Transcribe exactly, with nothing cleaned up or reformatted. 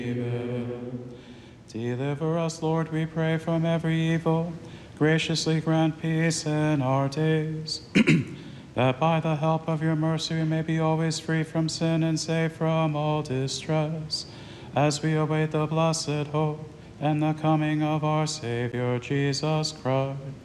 Deliver us, Lord, we pray, from every evil. Graciously grant peace in our days, that by the help of your mercy we may be always free from sin and safe from all distress, as we await the blessed hope and the coming of our Savior, Jesus Christ.